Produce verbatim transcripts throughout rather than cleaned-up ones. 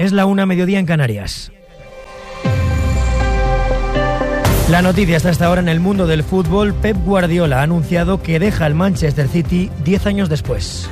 Es la una, mediodía en Canarias. La noticia está hasta ahora en el mundo del fútbol. Pep Guardiola ha anunciado que deja el Manchester City diez años después.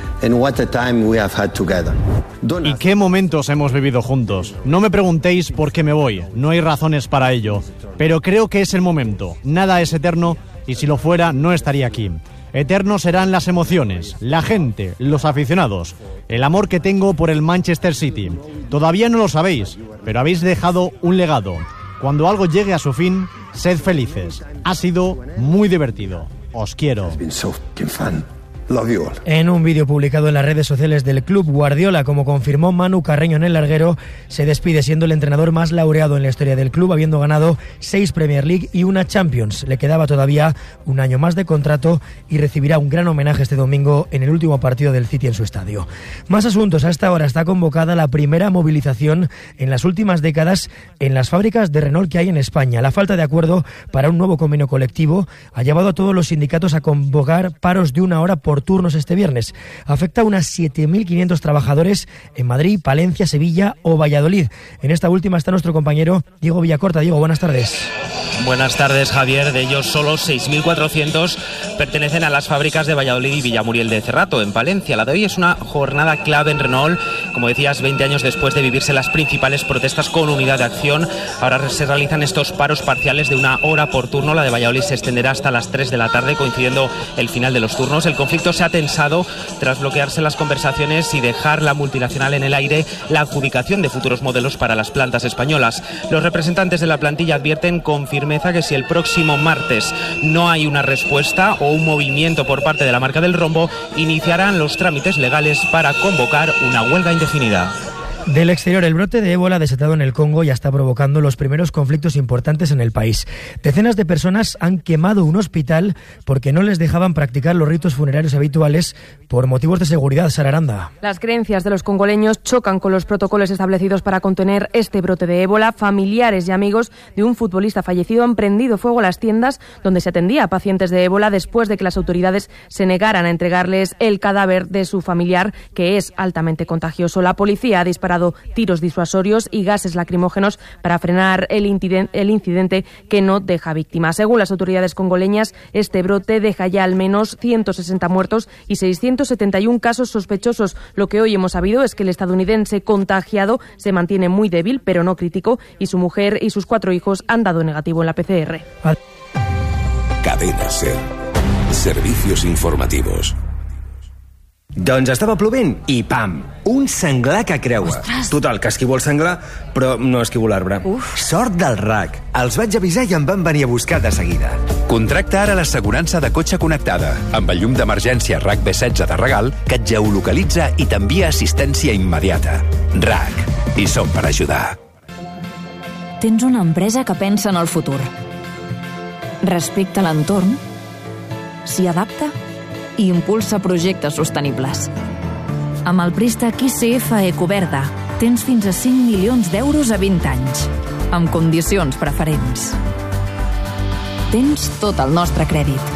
¿Y qué momentos hemos vivido juntos? No me preguntéis por qué me voy, no hay razones para ello. Pero creo que es el momento. Nada es eterno y si lo fuera no estaría aquí. Eternos serán las emociones, la gente, los aficionados, el amor que tengo por el Manchester City. Todavía no lo sabéis, pero habéis dejado un legado. Cuando algo llegue a su fin, sed felices. Ha sido muy divertido. Os quiero. En un vídeo publicado en las redes sociales del club, Guardiola, como confirmó Manu Carreño en el larguero, se despide siendo el entrenador más laureado en la historia del club, habiendo ganado seis Premier League y una Champions. Le quedaba todavía un año más de contrato y recibirá un gran homenaje este domingo en el último partido del City en su estadio. Más asuntos. A esta hora está convocada la primera movilización en las últimas décadas en las fábricas de Renault que hay en España. La falta de acuerdo para un nuevo convenio colectivo ha llevado a todos los sindicatos a convocar paros de una hora por turnos este viernes. Afecta a unas siete mil quinientos trabajadores en Madrid, Palencia, Sevilla o Valladolid. En esta última está nuestro compañero Diego Villacorta. Diego, buenas tardes. Buenas tardes, Javier. De ellos, solo seis mil cuatrocientos pertenecen a las fábricas de Valladolid y Villamuriel de Cerrato, en Palencia. La de hoy es una jornada clave en Renault. Como decías, veinte años después de vivirse las principales protestas con unidad de acción, ahora se realizan estos paros parciales de una hora por turno. La de Valladolid se extenderá hasta las tres de la tarde, coincidiendo el final de los turnos. El conflicto se ha tensado tras bloquearse las conversaciones y dejar la multinacional en el aire la adjudicación de futuros modelos para las plantas españolas. Los representantes de la plantilla advierten con firmeza que si el próximo martes no hay una respuesta o un movimiento por parte de la marca del rombo, iniciarán los trámites legales para convocar una huelga indefinida. Del exterior, el brote de ébola desatado en el Congo ya está provocando los primeros conflictos importantes en el país. Decenas de personas han quemado un hospital porque no les dejaban practicar los ritos funerarios habituales por motivos de seguridad. Sara Aranda. Las creencias de los congoleños chocan con los protocolos establecidos para contener este brote de ébola. Familiares y amigos de un futbolista fallecido han prendido fuego a las tiendas donde se atendía a pacientes de ébola después de que las autoridades se negaran a entregarles el cadáver de su familiar, que es altamente contagioso. La policía ha disparado tiros disuasorios y gases lacrimógenos para frenar el incidente, el incidente que no deja víctimas. Según las autoridades congoleñas, este brote deja ya al menos ciento sesenta muertos y seiscientos setenta y uno casos sospechosos. Lo que hoy hemos sabido es que el estadounidense contagiado se mantiene muy débil, pero no crítico, y su mujer y sus cuatro hijos han dado negativo en la P C R. Cadena SER. Servicios informativos. Doncs estava plovent i pam, un senglar que creua. Ostres. Total, que esquivo el senglar, però no esquivo l'arbre. Uf. Sort del R A C. Els vaig avisar i em van venir a buscar de seguida. Contracta ara l'assegurança de cotxe connectada amb el llum d'emergència R A C B setze de regal que et geolocalitza i t'envia assistència immediata. R A C. I som per ajudar. Tens una empresa que pensa en el futur. Respecta l'entorn, s'hi adapta i impulsa projectes sostenibles. Amb el préstec I C F Ecoverda tens fins a cinc milions d'euros a vint anys, amb condicions preferents. Tens tot el nostre crèdit.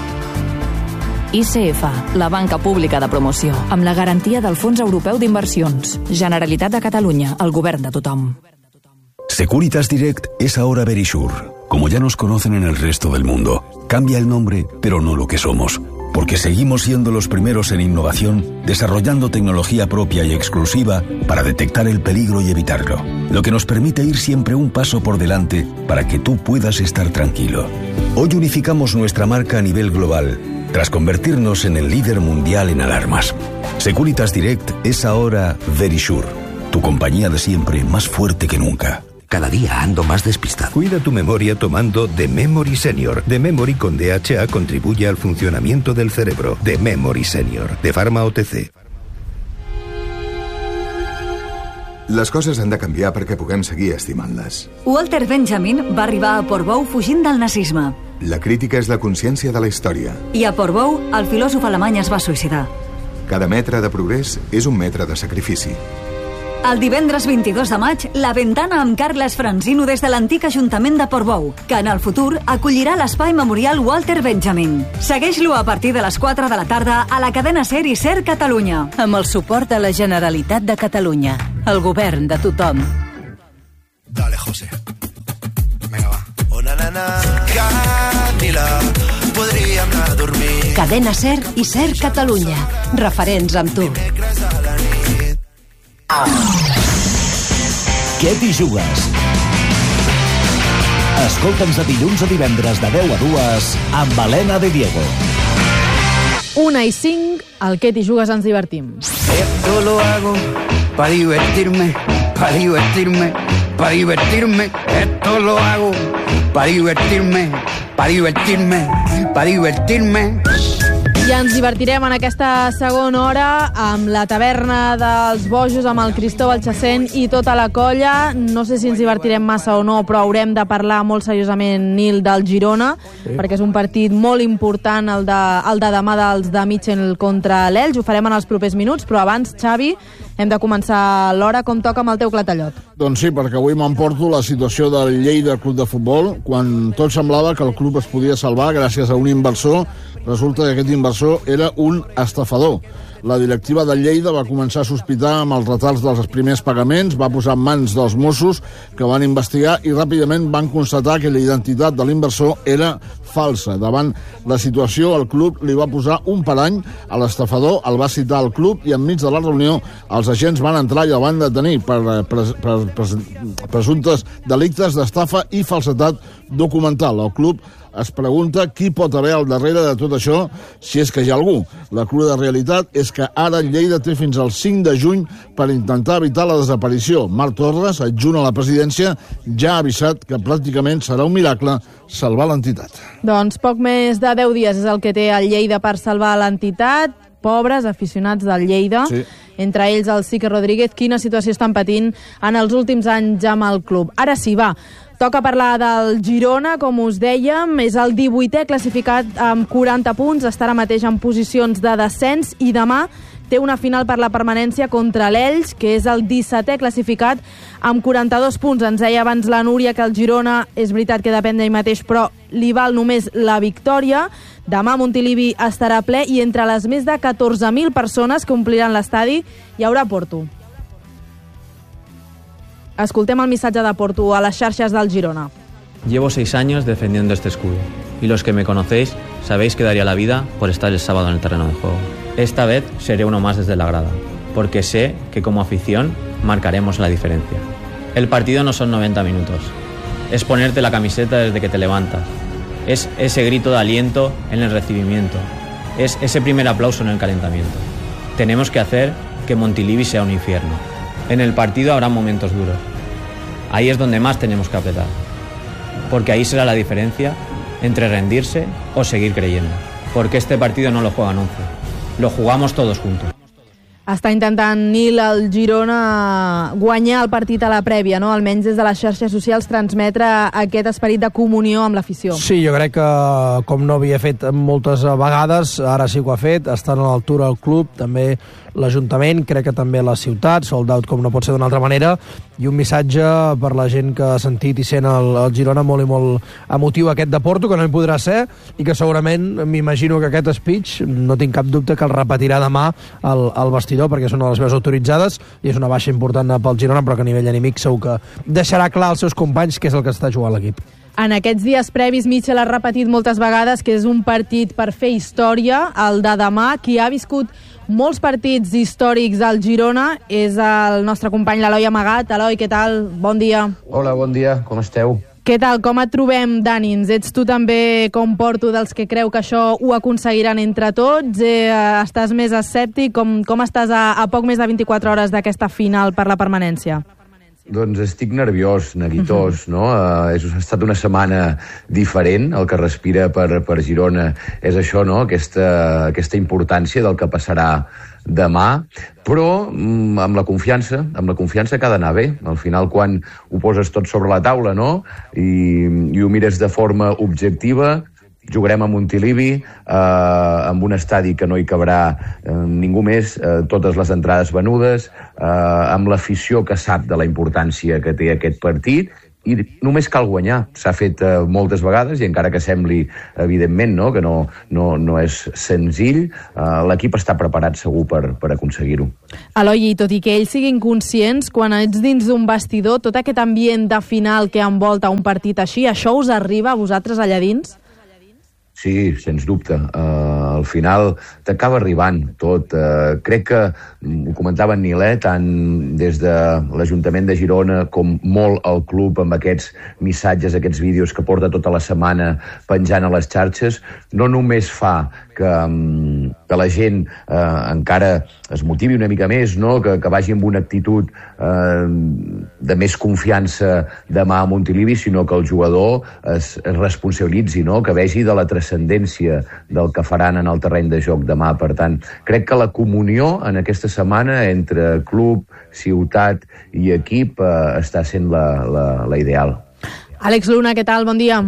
I C F, la banca pública de promoció, amb la garantia del Fons Europeu d'Inversions. Generalitat de Catalunya, el govern de tothom. Securitas Direct es ahora Verisure. Como ya nos conocen en el resto del mundo, cambia el nombre, pero no lo que somos. Porque seguimos siendo los primeros en innovación, desarrollando tecnología propia y exclusiva para detectar el peligro y evitarlo. Lo que nos permite ir siempre un paso por delante para que tú puedas estar tranquilo. Hoy unificamos nuestra marca a nivel global, tras convertirnos en el líder mundial en alarmas. Securitas Direct es ahora Verisure, tu compañía de siempre más fuerte que nunca. Cada día ando más despistado. Cuida tu memoria tomando The Memory Senior. The Memory con D H A contribuye al funcionamiento del cerebro. The Memory Senior, de Pharma O T C. Les coses han de canviar perquè puguem seguir estimant-les. Walter Benjamin va arribar a Portbou fugint del nazisme. La crítica és la consciència de la història. I a Portbou, el filòsof alemany es va suïcidar. Cada metre de progrés és un metre de sacrifici. El divendres vint-i-dos de maig, La Ventana amb Carles Francino des de l'antic Ajuntament de Portbou, que en el futur acollirà l'espai memorial Walter Benjamin. Segueix-lo a partir de les quatre de la tarda a la cadena SER i SER Catalunya. Amb el suport de la Generalitat de Catalunya, el govern de tothom. José. Vinga, va. Una nana, Camila, podríem anar a dormir. Cadena Ser i Ser Catalunya. Referents amb tu. Què t'hi jugues? Escolta'ns de dilluns a divendres de deu a dues amb Helena de Diego. Una i cinc, al Què t'hi jugues ens divertim. Esto lo hago para divertirme, para divertirme, para divertirme. Esto lo hago para divertirme, para divertirme, para divertirme. I ens divertirem en aquesta segona hora amb la taverna dels bojos, amb el Cristóbal Chacén i tota la colla. No sé si ens divertirem massa o no, però haurem de parlar molt seriosament, Nil, del Girona, sí, perquè és un partit molt important, el de, el de demà dels de Mitchell contra l'Elx. Ho farem en els propers minuts, però abans, Xavi, hem de començar l'hora com toca amb el teu clatellot. Doncs sí, perquè avui m'emporto la situació del Lleida Club de Futbol, quan tot semblava que el club es podia salvar gràcies a un inversor. Resulta que aquest inversor era un estafador. La directiva del Lleida va començar a sospitar amb els retards dels primers pagaments, va posar en mans dels Mossos, que van investigar i ràpidament van constatar que la identitat de l'inversor era falsa. Davant la situació, el club li va posar un parany a l'estafador, el va citar al club i enmig de la reunió els agents van entrar i el van detenir per, per, per, per presumptes delictes d'estafa i falsedat documental. El club es pregunta qui pot haver al darrere de tot això, si és que hi ha algú. La cruda realitat és que ara Lleida té fins al cinc de juny per intentar evitar la desaparició. Marc Torres, adjunt a la presidència, ja ha avisat que pràcticament serà un miracle salvar l'entitat. Doncs poc més de deu dies és el que té el Lleida per salvar l'entitat. Pobres aficionats del Lleida, sí, entre ells el Sique Rodríguez. Quina situació estan patint en els últims anys amb el club. Ara sí, va, toca parlar del Girona, com us dèiem, és el divuitè classificat amb quaranta punts, estarà mateix en posicions de descens i demà té una final per la permanència contra l'Elx, que és el dissetè classificat amb quaranta-dos punts. Ens deia abans la Núria que el Girona, és veritat que depèn d'ell mateix, però li val només la victòria. Demà Montilivi estarà ple i entre les més de catorze mil persones que ompliran l'estadi hi haurà Porto. Escoltem el missatge de Porto a les xarxes del Girona. Llevo seis años defendiendo este escudo y los que me conocéis sabéis que daría la vida por estar el sábado en el terreno de juego. Esta vez seré uno más desde la grada, porque sé que como afición marcaremos la diferencia. El partido no son noventa minutos, es ponerte la camiseta desde que te levantas, es ese grito de aliento en el recibimiento, es ese primer aplauso en el calentamiento. Tenemos que hacer que Montilivi sea un infierno. En el partido habrá momentos duros, ahí es donde más tenemos que apretar, porque ahí será la diferencia entre rendirse o seguir creyendo, porque este partido no lo juegan once, lo jugamos todos juntos. Està intentant Nil el Girona guanyar el partit a la prèvia, no? Almenys des de les xarxes socials transmetre aquest esperit de comunió amb l'afició. Sí, jo crec que com no havia fet moltes vegades, ara sí que ho ha fet, estan a l'altura del club, també l'Ajuntament, crec que també la ciutat, sold out com no pot ser d'una altra manera, i un missatge per la gent que ha sentit i sent el, el Girona molt i molt emotiu aquest de Porto, que no hi podrà ser, i que segurament m'imagino que aquest speech, no tinc cap dubte que el repetirà demà al, al vestidor, perquè són les veus autoritzades i és una baixa important pel Girona, però que a nivell anímic segur que deixarà clar als seus companys què és el que està jugant l'equip. En aquests dies previs, Mitchell ha repetit moltes vegades que és un partit per fer història, el de demà. Qui ha viscut molts partits històrics al Girona és el nostre company l'Eloi Amagat. Eloi, què tal? Bon dia. Hola, bon dia. Com esteu? Què tal? Com et trobem, d'ànims? Ets tu també, com Porto, dels que creu que això ho aconseguiran entre tots? Eh, estàs més escèptic? Com, com estàs a, a poc més de vint-i-quatre hores d'aquesta final per la permanència? Doncs estic nerviós, neguitós, no? Uh, és, ha estat una setmana diferent, el que respira per, per Girona és això, no? Aquesta, aquesta importància del que passarà demà, però mm, amb la confiança, amb la confiança que ha d'anar bé. Al final, quan ho poses tot sobre la taula, no? I, i ho mires de forma objectiva, jugarem a Montilivi, eh, amb un estadi que no hi cabrà eh, ningú més, eh, totes les entrades venudes, eh, amb l'afició que sap de la importància que té aquest partit, i només cal guanyar. S'ha fet uh, moltes vegades i encara que sembli, evidentment, no? que no, no, no és senzill, uh, l'equip està preparat segur per, per aconseguir-ho. Eloi, i tot i que ells siguin conscients, quan ets dins d'un vestidor, tot aquest ambient de final que envolta un partit així, això us arriba a vosaltres allà dins? Sí, sens dubte. Uh, al final t'acaba arribant tot. Uh, crec que, ho comentava en Nil, eh, tant des de l'Ajuntament de Girona com molt el club amb aquests missatges, aquests vídeos que porta tota la setmana penjant a les xarxes, no només fa que, um, que la gent uh, encara es motivi una mica més, no? que, que vagi amb una actitud uh, de més confiança demà a Montilivi, sinó que el jugador es, es responsabilitzi, no? que vegi de la transcendència del que faran en el terreny de joc demà. Per tant, crec que la comunió en aquesta setmana entre club, ciutat i equip eh, està sent la, la, la ideal. Àlex Luna, què tal? Bon dia.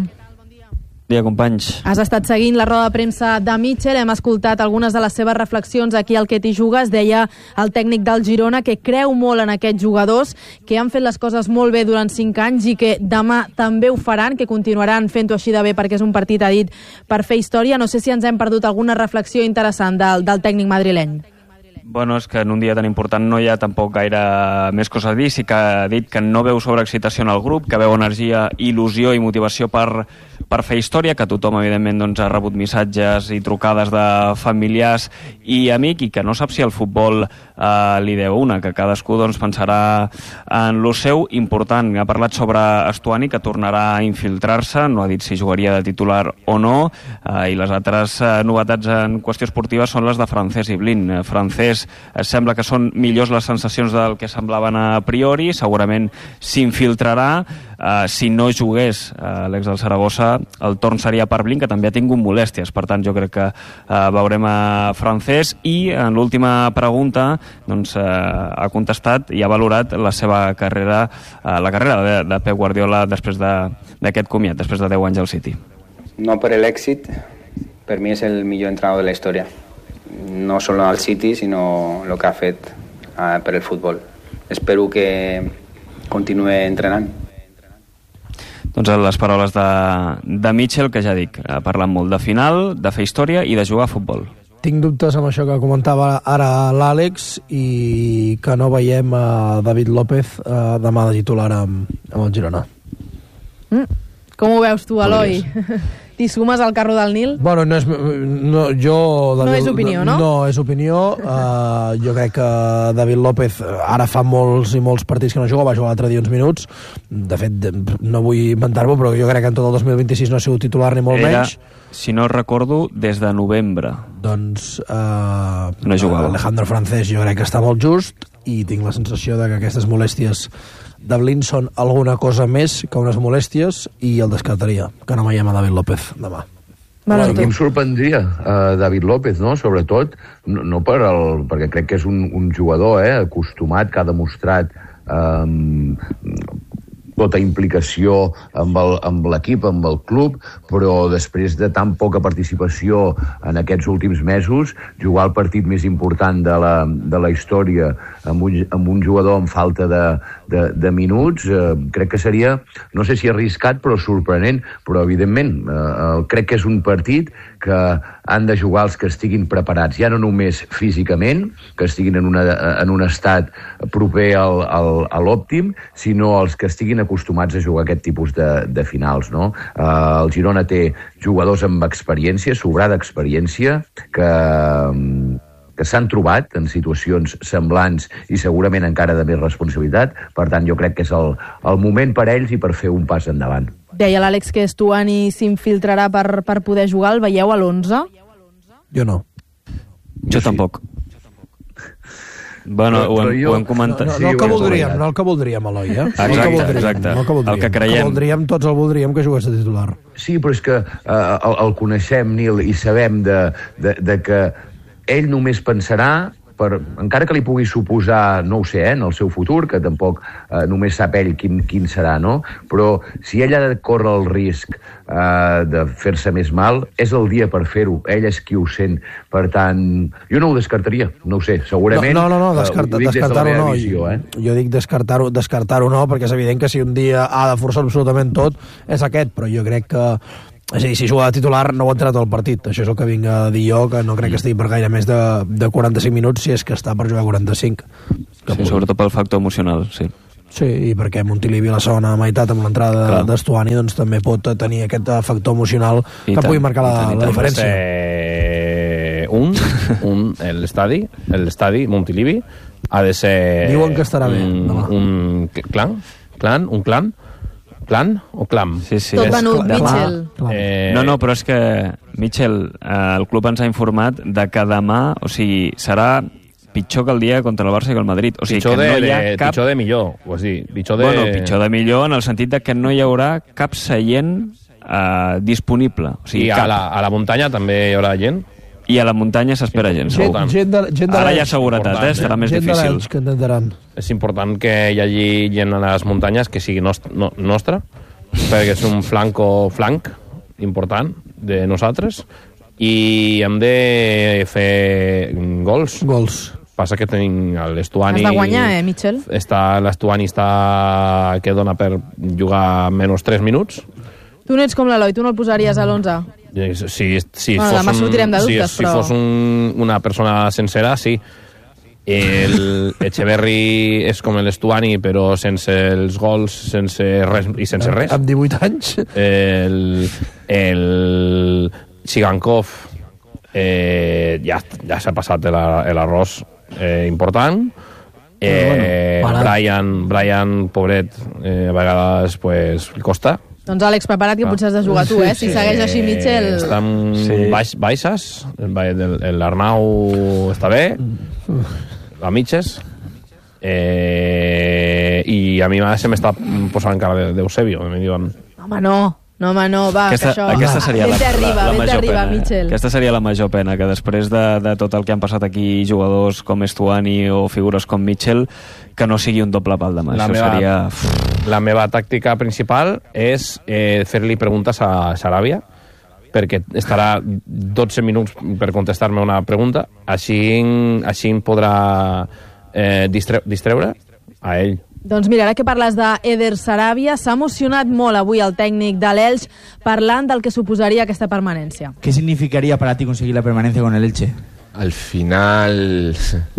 Bon dia, companys. Has estat seguint la roda de premsa de Mitchell, hem escoltat algunes de les seves reflexions aquí al Que t'hi jugues. Deia el tècnic del Girona que creu molt en aquests jugadors, que han fet les coses molt bé durant cinc anys i que demà també ho faran, que continuaran fent-ho així de bé perquè és un partit, ha dit, per fer història. No sé si ens hem perdut alguna reflexió interessant del, del tècnic madrileny. Bueno, és que en un dia tan important no hi ha tampoc gaire més coses a dir. Sí que ha dit que no veu sobreexcitació en el grup, que veu energia, il·lusió i motivació per, per fer història, que tothom, evidentment, doncs, ha rebut missatges i trucades de familiars i amics, i que no sap si el futbol eh, li deu una, que cadascú doncs, pensarà en lo seu important. Ha parlat sobre Estuani, que tornarà a infiltrar-se, no ha dit si jugaria de titular o no, eh, i les altres eh, novetats en qüestió esportiva són les de Francesc i Blin. Francesc sembla que són millors les sensacions del que semblaven a priori, segurament s'infiltrarà. Uh, si no jugués uh, l'ex del Saragossa, el torn seria per Blin, que també ha tingut molèsties. Per tant, jo crec que uh, veurem a Francesc. I en l'última pregunta doncs, uh, ha contestat i ha valorat la seva carrera, uh, la carrera de, de Pep Guardiola després d'aquest comiat, després de deu anys al City. No per l'èxit, per mi és el millor entrenador de la història. No solo al City, sino lo que ha fet uh, per el futbol. Espero que continuï entrenant. Doncs les paraules de, de Mitchell, que ja dic, ha parlat molt de final, de fer història i de jugar a futbol. Tinc dubtes amb això que comentava ara l'Àlex i que no veiem a David López eh, demà de titular amb, amb el Girona. Mm. Com ho veus tu, Eloi? T'hi sumes al carro del Nil? Bueno, no és, no, jo, David, no és opinió, no? No, és opinió. Uh, jo crec que David López ara fa molts i molts partits que no juga, va jugar l'altre dia uns minuts. De fet, no vull inventar-ho, però jo crec que en tot el dos mil vint-i-sis no ha sigut titular ni molt Era, menys. Si no recordo, des de novembre. Doncs uh, no jugava. Alejandro Francés jo crec que està molt just i tinc la sensació de que aquestes molèsties de Blin són alguna cosa més que unes molèsties i el descartaria, que no veiem a David López demà. Bueno, a mi em sorprendria uh, David López, no? Sobretot, no, no per el, perquè crec que és un, un jugador eh, acostumat, que ha demostrat um, tota implicació amb el, amb l'equip, amb el club, però després de tan poca participació en aquests últims mesos, jugar el partit més important de la, de la història amb un, amb un jugador amb falta de, de, de minuts, eh, crec que seria, no sé si arriscat, però sorprenent, però evidentment eh, crec que és un partit que han de jugar els que estiguin preparats, ja no només físicament, que estiguin en, una, en un estat proper al, al, a l'òptim, sinó els que estiguin acostumats a jugar aquest tipus de, de finals, no? Eh, el Girona té jugadors amb experiència, sobrada experiència, que, que s'han trobat en situacions semblants i segurament encara de més responsabilitat. Per tant, jo crec que és el, el moment per ells i per fer un pas endavant. Deia l'Àlex que Estuani s'infiltrarà per, per poder jugar. El veieu a l'onze? Jo no. Jo sí. Tampoc. Bueno, ho hem, jo, ho hem comentat. No, no, no, el que voldríem, no el que voldríem, Eloi, eh? Exacte, el que voldríem, exacte. No el que voldríem. El que creiem. El que voldríem, tots el voldríem que jugués de titular. Sí, però és que uh, el, el coneixem, Nil, i sabem de, de, de que ell només pensarà per, encara que li pugui suposar, no ho sé, eh, en el seu futur, que tampoc eh, només sap ell quin, quin serà, no? Però si ell ha de córrer el risc eh, de fer-se més mal, és el dia per fer-ho. Ell és qui ho sent. Per tant, jo no ho descartaria, no ho sé, segurament... No, no, no, descarta, uh, descartar-ho no. Visió, eh? Jo dic descartar-ho descartar-ho no, perquè és evident que si un dia ha de forçar absolutament tot, és aquest, però jo crec que... És a dir, si juga de titular no ho ha entrat al partit. Això és el que vinc a dir jo, que no crec que estigui per gaire més de, de quaranta-cinc minuts, si és que està per jugar quaranta-cinc. Sí, sobretot pel factor emocional, sí. Sí, i perquè Montilivi a la segona meitat amb l'entrada d'Estuani doncs també pot tenir aquest factor emocional I que tant, pugui marcar la, tant, la diferència. Eh, un, un l'estadi, l'estadi Montilivi ha de ser... Diuen que estarà bé. Un, un clan, clan, un clan, clan o clam? Sí, sí. Tot venut, Mitchell. Eh... No, no, però és que, Mitchell, eh, el club ens ha informat de que demà, o sigui, serà pitjor que el dia contra el Barça i el Madrid. O sigui, pitjor, que no de, hi ha de, cap... pitjor de millor, o sigui, pitjor de... Bueno, pitjor de millor en el sentit de que no hi haurà cap seient eh, disponible. O sigui, I cap. a la, a la muntanya també hi haurà gent? I a la muntanya s'espera gent. Gent, gent de, gent de Ara hi ha seguretat, eh? Serà més gent difícil. De que intentaran. És important que hi hagi gent a les muntanyes que sigui nost no, nostra, perquè és un flanco flanc important de nosaltres i hem de fer gols. Gols. Passa que tenim l'Estuani... Has de guanyar, eh, Mitchell? L'Estuani està que dona per jugar menys tres minuts. Tu no ets com l'Eloi, tu no el posaries a l'onze? Si, si bueno, fos demà sortirem de dubtes, si, però... Si fos un, una persona sencera, sí. El Echeverri és com l'Estuani, però sense els gols, sense res, i sense res. Amb divuit anys. El, el Chigankov eh, ja, ja s'ha passat l'arròs eh, important. Eh, bueno, Brian, Brian, pobret, eh, a vegades pues, costa. Doncs Àlex, prepara't que ah. potser has de jugar tu, eh? Si sí, segueix així Mitchell... Està amb sí. baix, baixes, l'Arnau està bé, la Mitges, eh, i a mi se m'està posant cara d'Eusebio, em diuen... Home, no, no, home, no, va, aquesta, que això... Aquesta seria la, arriba, la, la major arriba, pena. Mitchell. Aquesta seria la major pena, que després de, de tot el que han passat aquí jugadors com Estuani o figures com Mitchell, que no sigui un doble pal de mà. La, això meva, seria... la meva tàctica principal és eh, fer-li preguntes a Sarabia, perquè estarà dotze minuts per contestar-me una pregunta, així, així em podrà eh, distre distreure a ell. Doncs mira, ara que parles d'Eder Sarabia, s'ha emocionat molt avui el tècnic de l'Elx parlant del que suposaria aquesta permanència. ¿Qué significaría para ti conseguir la permanencia con el Elche? Al final,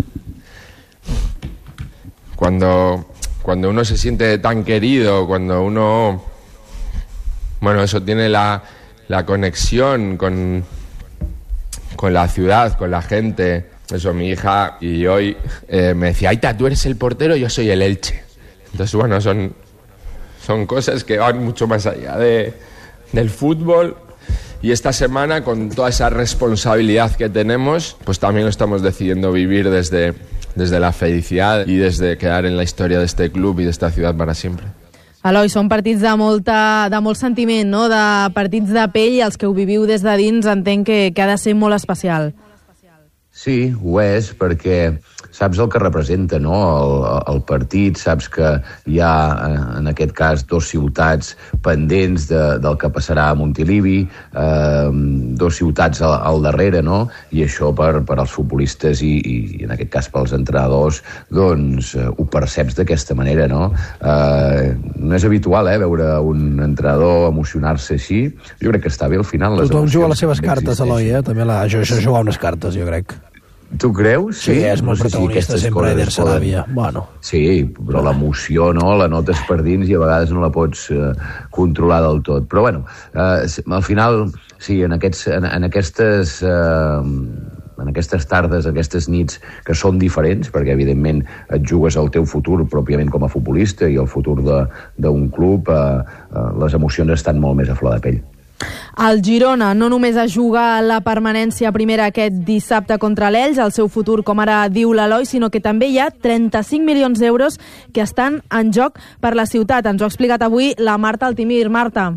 cuando, cuando uno se siente tan querido, cuando uno, bueno, eso tiene la, la conexión con, con la ciudad, con la gente. Eso, mi hija y hoy eh, me decía, Aita, tú eres el portero, yo soy el Elche. Entonces, bueno, son, son cosas que van mucho más allá de, del fútbol. Y esta semana, con toda esa responsabilidad que tenemos, pues también lo estamos decidiendo vivir desde, desde la felicidad y desde quedar en la historia de este club y de esta ciudad para siempre. Eloi, són partits de, molta, de molt sentiment, no? De partits de pell, i els que ho viviu des de dins entenc que, que ha de ser molt especial. Sí, ho és, perquè saps el que representa, no?, el, el partit, saps que hi ha, en aquest cas, dos ciutats pendents de, del que passarà a Montilivi, eh, dos ciutats al, al darrere, no?, i això per, per als futbolistes i, i, en aquest cas, pels entrenadors, doncs eh, ho perceps d'aquesta manera, no? Eh, no és habitual, eh, veure un entrenador emocionar-se així. Jo crec que està bé, al final. Les Tothom juga les seves cartes, Eloi, eh? També la, això, això jugar unes cartes, jo crec. Tu creus? Sí, sí, és molt no sé protagonista si sempre, Eder Sarabia. Bueno. Sí, però l'emoció, no?, la notes per dins i a vegades no la pots eh, controlar del tot. Però, bueno, eh, al final, sí, en, aquests, en, en aquestes... Eh, en aquestes tardes, aquestes nits que són diferents, perquè evidentment et jugues el teu futur pròpiament com a futbolista i el futur d'un club, eh, eh, les emocions estan molt més a flor de pell. El Girona no només ha jugat la permanència primera aquest dissabte contra l'Elx, el seu futur, com ara diu l'Eloi, sinó que també hi ha trenta-cinc milions d'euros que estan en joc per la ciutat. Ens ho ha explicat avui la Marta Altimir. Marta.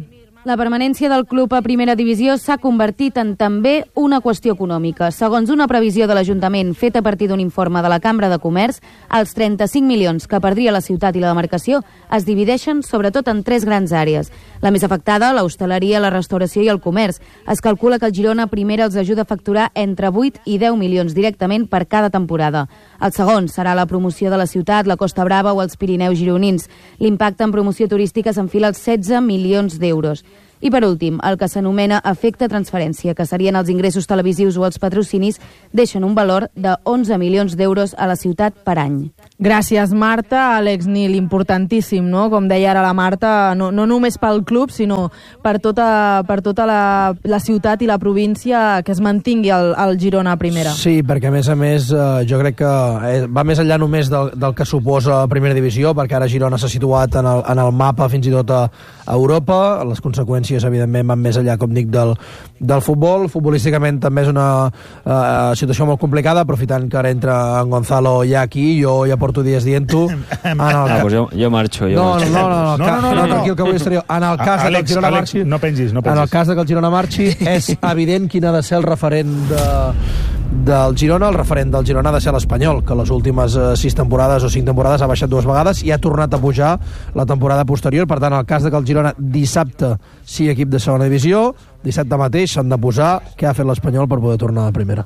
La permanència del club a primera divisió s'ha convertit en també una qüestió econòmica. Segons una previsió de l'Ajuntament feta a partir d'un informe de la Cambra de Comerç, els trenta-cinc milions que perdria la ciutat i la demarcació es divideixen sobretot en tres grans àrees. La més afectada, l'hostaleria, la restauració i el comerç. Es calcula que el Girona primera els ajuda a facturar entre vuit i deu milions directament per cada temporada. El segon serà la promoció de la ciutat, la Costa Brava o els Pirineus gironins. L'impacte en promoció turística s'enfila als setze milions d'euros. I per últim, el que s'anomena efecte transferència, que serien els ingressos televisius o els patrocinis, deixen un valor de onze milions d'euros a la ciutat per any. Gràcies, Marta. Àlex Nil, importantíssim, no? Com deia ara la Marta, no, no només pel club, sinó per tota, per tota la, la ciutat i la província, que es mantingui el, el Girona a primera. Sí, perquè a més a més eh, jo crec que va més enllà només del, del que suposa la primera divisió, perquè ara Girona s'ha situat en el, en el mapa fins i tot a, a Europa. Les conseqüències, evidentment, van més enllà, com dic, del, del futbol. Futbolísticament també és una uh, situació molt complicada, aprofitant que ara entra en Gonzalo ja aquí, jo ja porto dies dient-ho. Ah, pues jo, jo marxo. Jo no, marxo. No, no, no, no, no, no, no, no, tranquil, que avui estaré jo. En el cas de que el Girona marxi... No pengis, no pengis. En el cas de que el Girona marxi, és evident quin ha de ser el referent de, del Girona. El referent del Girona ha de ser l'Espanyol, que les últimes uh, sis temporades o cinc temporades ha baixat dues vegades i ha tornat a pujar la temporada posterior. Per tant, en el cas de que el Girona dissabte sigui equip de segona divisió, dissabte mateix s'han de posar què ha fet l'Espanyol per poder tornar a primera.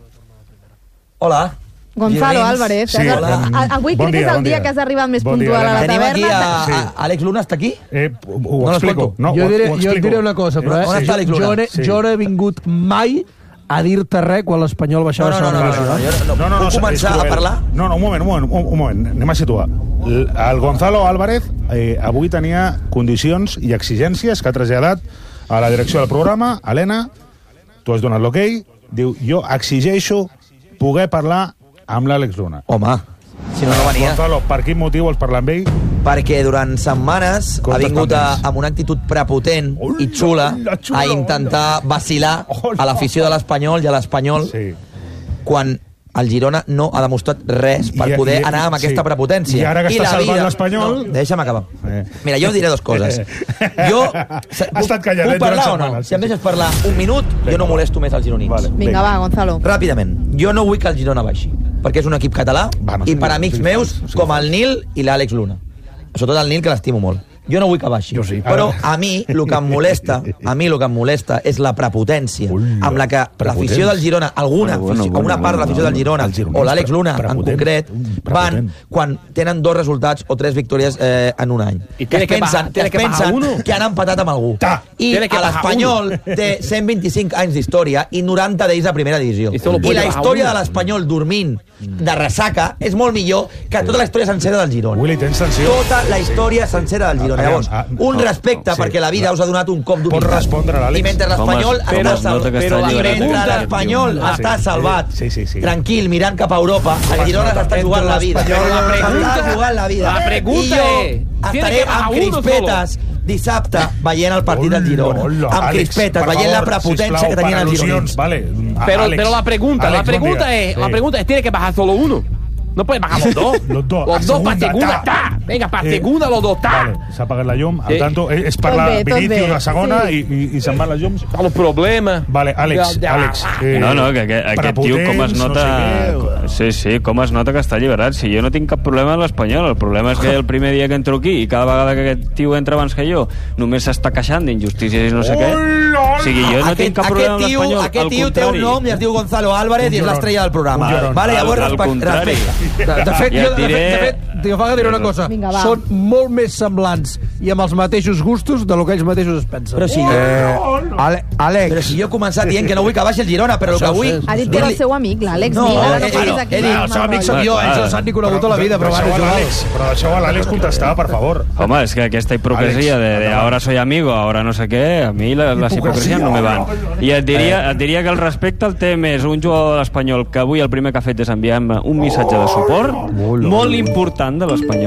Hola. Gonzalo Álvarez. Sí, hola. A, avui bon crec dia, que és el bon dia dia. que has arribat més Bon puntual dia, a la Tenim taverna. aquí a, Sí. a Àlex Luna, està aquí? Eh, ho, ho No explico. No, jo, ho, diré, ho jo et explico. diré una cosa, però On eh, està Àlex Luna? jo, no, Sí. jo no he vingut mai a dir-te res quan l'Espanyol baixava No, no, a segona no, no, divisió. no, eh? jo no, No, no, no, Puc començar és a cruel. parlar? No, no, un moment, un moment, un, un moment, anem a situar. L- El Gonzalo Álvarez eh, avui tenia condicions i exigències que ha traslladat a la direcció del programa. Helena, tu has donat l'ok, diu, jo exigeixo poder parlar amb l'Àlex Luna. Home, si no, no venia. Gonzalo, per quin motiu vols parlar amb ell? Perquè durant setmanes Com ha vingut a, t'està amb una actitud prepotent i xula a intentar vacilar a l'afició de l'Espanyol i a l'Espanyol Sí. quan el Girona no ha demostrat res per I- poder i- anar amb sí. aquesta prepotència. I ara que està la salvant vida- l'Espanyol- No, deixa'm acabar. Eh. Mira, jo diré dues coses. Jo... Ha estat calladet Puc parlar durant o no? setmanes. Si em deixes parlar un minut, jo no molesto més els gironins. Vale. Vinga, va, Gonzalo. Ràpidament, jo no vull que el Girona baixi, perquè és un equip català Va, no i sigui per fals, amics no sigui meus, fals, no sigui com fals. el Nil i l'Àlex Luna. Sobretot el Nil, que l'estimo molt. Jo no vull que baixi. Jo sí. Però Ara- a mi el que em molesta, a mi el que em molesta és la prepotència amb la que l'afició del Girona, alguna Bueno, afició, bueno, una part de l'afició del Girona, el gironès o l'Àlex Luna en prepotent, concret, van prepotent. quan tenen dos resultats o tres victòries eh, en un any. I Que tiene es que pensen, bajar- que tiene es que bajar pensen uno. que han empatat amb algú. Ta. I Tiene que a bajar l'Espanyol té cent vint-i-cinc anys d'història i noranta d'ells a primera divisió. I solo I puede la bajar història uno. de l'Espanyol dormint de ressaca és molt millor que tota la història sencera del Girona. Willy, tens sanció. Tota la història sencera del Girona. Ah, Llavors, ah, un no, respecte, sí. perquè la vida us ha donat un cop d'humilitat. Pots respondre, l'Àlex? I mentre l'Espanyol Home, està però es salvat, nota que està però i alliberat. mentre Pregunta. l'Espanyol Ah, està sí, salvat, sí, sí, sí. tranquil, mirant cap a Europa, el Girona s'està jugant la vida. Però la pregunta- S'està jugant la vida. la pregunta I jo és, tiene estaré que bajar amb uno crispetes dissabte veient el partit del Girona. Hola, Amb Àlex, crispetes, per veient la favor, prepotència sisplau, que tenien per els al·lusions. gironins. Vale. Pero, Àlex, pero la pregunta, Àlex, la pregunta bon dia. es, la Sí. pregunta es, tiene que bajar solo uno. No puedes bajar los dos. Los dos. Los A dos para segunda, segunda, ta. ta. Venga, para Eh, segunda los dos, ta. Vale, s'ha apagat la llum, al Sí. tanto, eh, és per Tot la bé, tot Vinicius bé. la segona Sí. i, i, i se'n van les llums. Los problemas. Vale, Àlex, Ja, ja. Àlex. Eh, No, no, que aquest, aquest tio com es prepotents, nota... No sé Sí, sí, com es nota que està alliberat. Si jo no tinc cap problema amb l'Espanyol, el problema és que el primer dia que entro aquí i cada vegada que aquest tio entra abans que jo només s'està queixant d'injustícies i no sé què. O sigui, jo no tinc cap problema amb aquest tio, l'Espanyol. aquest al tio té un contrari. nom i es diu Gonzalo Álvarez Un i és llorón. l'estrella del programa. Un llorón. Vale, llavors, Al- al respecte. contrari. respecte. De, de fet, Ja jo, et de diré- fet, de fet, jo fa que diré una cosa. Vinga, va. Són molt més semblants i amb els mateixos gustos de lo que ells mateixos es pensen. Però si, Eh, Ale, Àlex. Però si jo he començat dient que no vull que baixi el Girona, però el que Això vull... sí. Ha dit que era el seu amic, l'Àlex No, Nil. Ara no he, posis dit, aquí. he dit, mal el seu amic rotllo. sóc jo, Clar. ells no s'han ni conegut a la vida, però van deixeu a jugar. l'Àlex, però deixeu a l'Àlex contestar, per favor. Home, és que aquesta hipocresia Àlex, de, de endavant. ahora soy amigo, ahora no sé què, a mi la, les Hipocresia, hipocresies no me van. I et diria, Eh. et diria que el respecte el té més un jugador de l'Espanyol que avui el primer que ha fet és enviar-me un missatge de suport molt important de l'Espanyol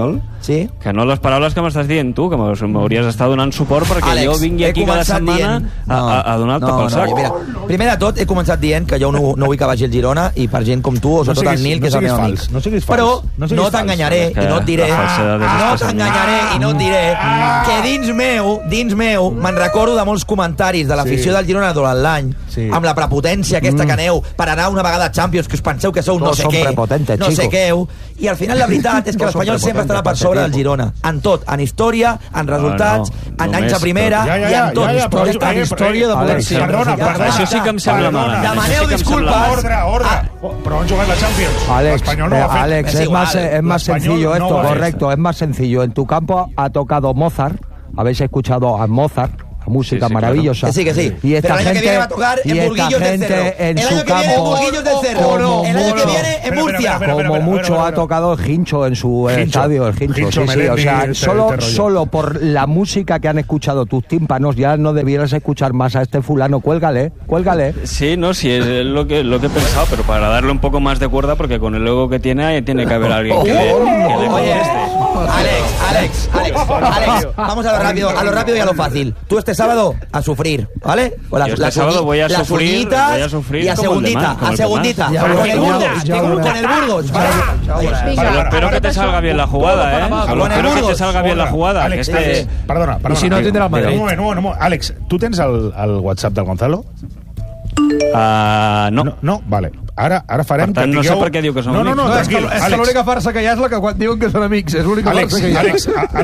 Sí? Que no les paraules que m'estàs dient tu, que m'hauries d'estar donant suport perquè Àlex, jo vingui aquí cada setmana dient... a, a, a donar-te no, pel sac. No, mira, primer de tot, he començat dient que jo no, no vull que vagi el Girona i per gent com tu, o sobretot no el Nil, que és el meu amic. No siguis fals. Però no, no t'enganyaré i no et diré... No t'enganyaré i no et diré que dins meu, dins meu, me'n recordo de molts comentaris de l'afició del Girona durant l'any, amb la prepotència aquesta que aneu per anar una vegada a Champions, que us penseu que sou no sé què, no sé què, i al final la veritat és que l'Espanyol sempre estarà per sobre del Girona, en tot, en història, en resultats, en anys a primera i en tot. En història de poder ser. Perdona, perdona. Això sí que em sembla malament. Demaneu disculpes. Ordre, ordre. Però han jugat la Champions. Alex, no eh, Alex, es más, es más sencillo esto, no correcto, es más sencillo. En tu campo ha tocado Mozart, habéis escuchado a Mozart, música sí, sí, maravillosa. Claro. Que sí, que sí. Y esta Pero el año gente, que viene va a tocar en Burguillos del Cerro. En el su año que campo, viene en Burguillos del Cerro. Como el año mucho, que viene en Murcia. Como pero, pero, pero, mucho pero, pero, ha tocado el Hincho en su Hincho, estadio, el Hincho. Hincho sí, sí, o sea, este, solo, este solo por la música que han escuchado tus tímpanos ya no debieras escuchar más a este fulano. Cuélgale, cuélgale. Sí, no, sí, es lo que, lo que he pensado, pero para darle un poco más de cuerda, porque con el ego que tiene, tiene que haber alguien que le, que le conteste. Alex, Alex, Alex, Alex, vamos a lo rápido, a lo rápido y a lo fácil. Tú este sábado a sufrir, ¿vale? O la, Yo este la sábado voy a, las sufrir, voy a sufrir y a segundita, a segundita, con el Burgos, con el Burgos. Pero espero que te salga bien la jugada, ¿eh? Espero que te salga bien la jugada. Alex, este... perdona, perdona. I si no tindrà el Madrid. Un moment, un moment, un moment. Àlex, tu tens el, el WhatsApp del Gonzalo? Uh, no. no. No? Vale. Ara, ara farem... Per tant, que no tingueu... sé per què diu que són no, amics. No, no, no, tranquil, és que, és que l'única farsa que hi ha és la que quan diuen que són amics. És l'única Àlex, farsa que hi ha. Àlex,